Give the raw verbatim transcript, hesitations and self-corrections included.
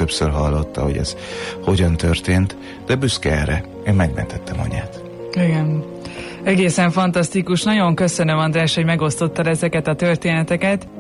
többször hallotta, hogy ez hogyan történt, de büszke erre. Én megmentettem anyát. Igen. Egészen fantasztikus. Nagyon köszönöm, András, hogy megosztottad ezeket a történeteket.